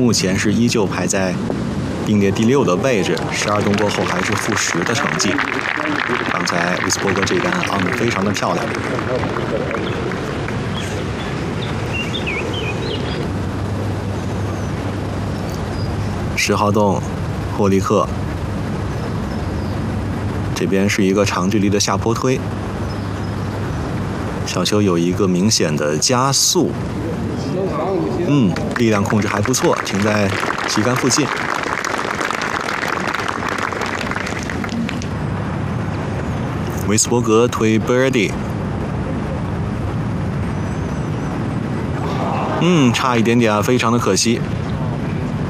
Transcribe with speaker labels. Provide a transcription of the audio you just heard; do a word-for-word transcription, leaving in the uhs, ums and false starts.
Speaker 1: 目前是依旧排在并列第六的位置，十二洞过后还是负十的成绩。刚才维斯伯格这杆 on 得非常的漂亮。十号洞，霍利克，这边是一个长距离的下坡推，小球有一个明显的加速，嗯，力量控制还不错，停在旗杆附近。维斯伯格推 birdie， 嗯，差一点点啊，非常的可惜。